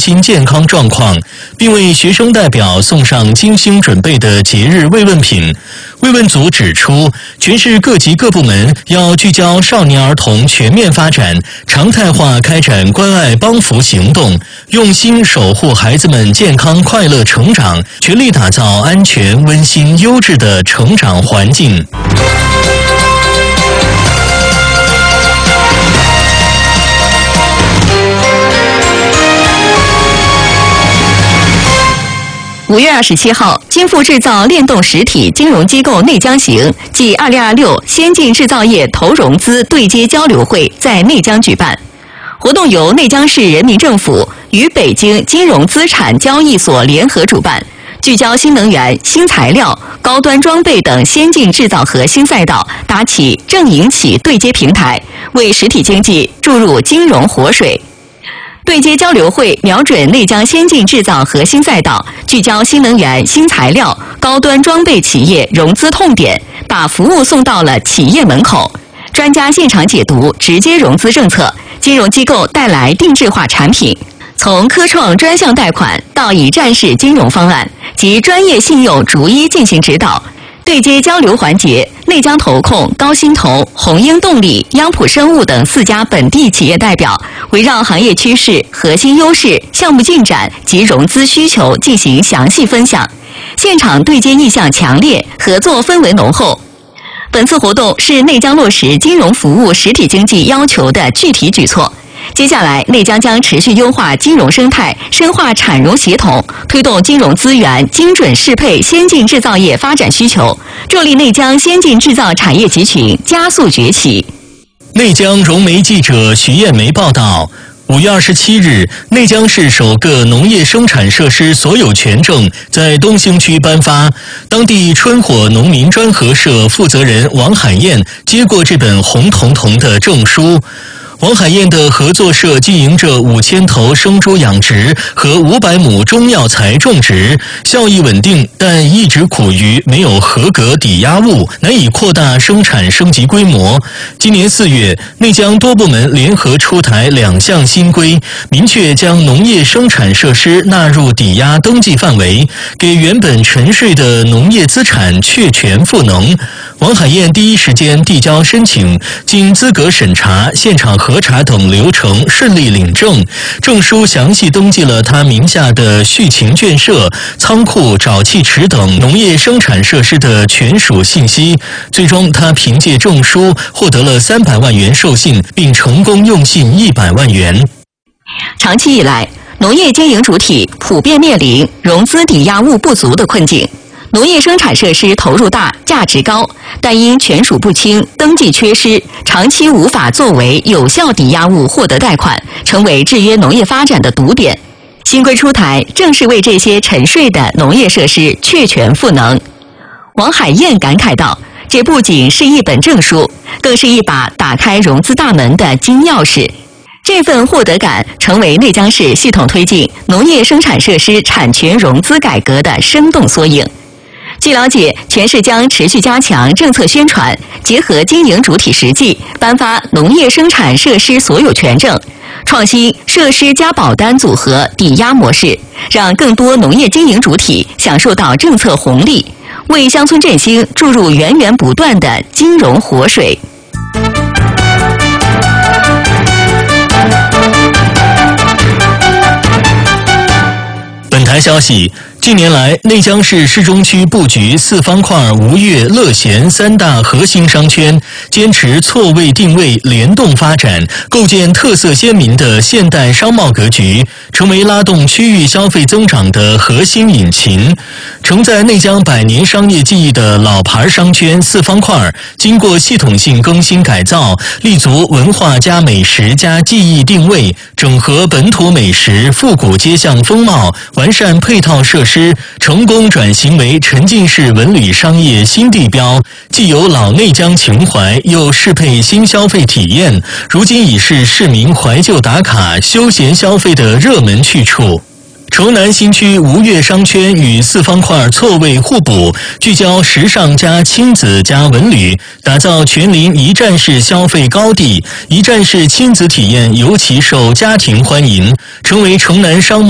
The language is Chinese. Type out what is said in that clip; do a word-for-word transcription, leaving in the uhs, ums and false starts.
心健康状况，并为学生代表送上精心准备的节日慰问品。慰问组指出，全市各级各部门要聚焦少年儿童全面发展，常态化开展关爱帮扶行动，用心守护孩子们健康快乐成长，全力打造安全、温馨、优质的成长环境。 五月二十七号，金富制造联动实体金融机构内江行暨二零二六先进制造业投融资对接交流会在内江举办。活动由内江市人民政府与北京金融资产交易所联合主办，聚焦新能源、新材料、高端装备等先进制造核心赛道，搭起正营企对接平台，为实体经济注入金融活水。对接交流会瞄准内江先进制造核心赛道，聚焦新能源、新材料、高端装备企业融资痛点，把服务送到了企业门口。专家现场解读直接融资政策，金融机构带来定制化产品，从科创专项贷款到以站式金融方案及专业信用逐一进行指导。对接交流环节，内江投控、高新投、红鹰动力、央普生物等四家本地企业代表，围绕行业趋势、核心优势、项目进展及融资需求进行详细分享。现场对接意向强烈，合作氛围浓厚。本次活动是内江落实金融服务实体经济要求的具体举措。接下来，内江将持续优化金融生态，深化产融协同，推动金融资源精准适配先进制造业发展需求，助力内江先进制造产业集群加速崛起。 内江融媒记者徐艳梅报道。五月二十七日，内江市首个农业生产设施所有权证在东兴区颁发。当地春火农民专合社负责人王海燕接过这本红彤彤的证书。王海燕的合作社经营着五千头生猪养殖和五百亩中药材种植，效益稳定，但一直苦于没有合格抵押物，难以扩大生产升级规模。今年四月，内江多部门联合出台两项新规，明确将农业生产设施纳入抵押登记范围，给原本沉睡的农业资产确权赋能。王海燕第一时间递交申请，经资格审查、现场核查等流程顺利领证，证书详细登记了他名下的畜禽圈舍、仓库、沼气池等农业生产设施的权属信息。最终，他凭借证书获得了三百万元授信，并成功用信一百万元。 长期以来，农业经营主体普遍面临融资抵押物不足的困境。农业生产设施投入大、价值高，但因权属不清、登记缺失，长期无法作为有效抵押物获得贷款，成为制约农业发展的堵点。新规出台，正是为这些沉睡的农业设施确权赋能。王海燕感慨道：“这不仅是一本证书，更是一把打开融资大门的金钥匙。”这份获得感成为内江市系统推进农业生产设施产权融资改革的生动缩影。据了解，全市将持续加强政策宣传，结合经营主体实际，颁发农业生产设施所有权证，创新设施加保单组合抵押模式，让更多农业经营主体享受到政策红利，为乡村振兴注入源源不断的金融活水。 本台消息，近年来，内江市市中区布局四方块、吴越、乐贤三大核心商圈，坚持错位定位、联动发展，构建特色鲜明的现代商贸格局，成为拉动区域消费增长的核心引擎。承载内江百年商业记忆的老牌商圈四方块，经过系统性更新改造，立足文化加美食加记忆定位，整合本土美食、复古街巷风貌，完善配套设施，成功转型为沉浸式文旅商业新地标，既有老内江情怀，又适配新消费体验，如今已是市民怀旧打卡、休闲消费的热门去处。城南新区吴越商圈与四方块错位互补，聚焦时尚加亲子加文旅，打造全临一站式消费高地，一站式亲子体验尤其受家庭欢迎，成为城南商贸